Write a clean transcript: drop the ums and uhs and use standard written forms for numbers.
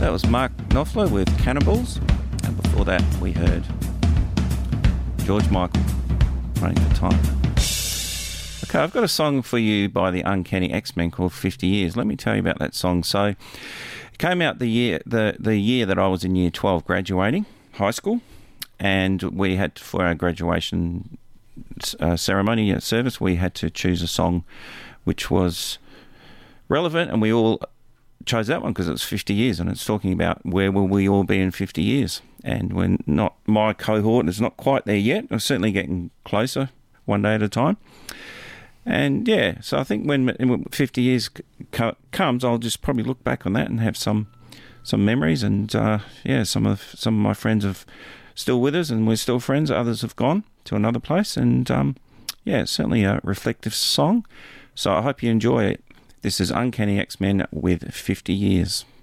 That was Mark Knopfler with Cannibals, and before that we heard George Michael, Running for Time. Okay, I've got a song for you by the Uncanny X-Men called 50 Years. Let me tell you about that song. So it came out the year that I was in year 12 graduating high school, and we had, for our graduation ceremony service, we had to choose a song which was relevant, and we all chose that one because it was 50 years, and it's talking about where will we all be in 50 years. And we're not, my cohort is not quite there yet. We're certainly getting closer one day at a time. And yeah, so I think when 50 years comes, I'll just probably look back on that and have some memories. And yeah, some of my friends are still with us, and we're still friends. Others have gone to another place, and yeah, it's certainly a reflective song. So I hope you enjoy it. This is Uncanny X-Men with 50 Years.